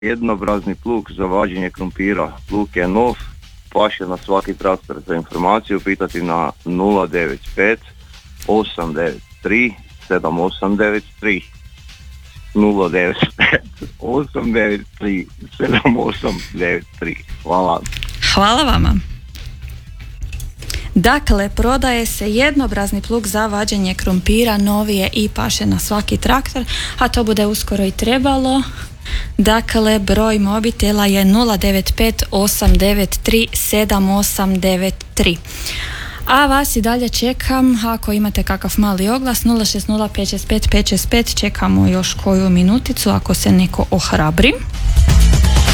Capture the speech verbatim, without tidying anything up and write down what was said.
Jednobrazni plug za vađenje krumpira. Plug je nov, paše na svaki traktor. Za informaciju pitati na nula devet pet osam devet tri sedam osam devet tri. nula devet pet osam devet tri sedam osam devet tri. Hvala. Hvala vama. Dakle, prodaje se jednobrazni plug za vađenje krumpira, novije i paše na svaki traktor, a to bude uskoro i trebalo. Dakle, broj mobitela je nula devet pet osam devet tri sedam osam devet tri. A vas i dalje čekam, ako imate kakav mali oglas, nula šest nula pet šest pet pet šest pet, čekamo još koju minuticu ako se neko ohrabri.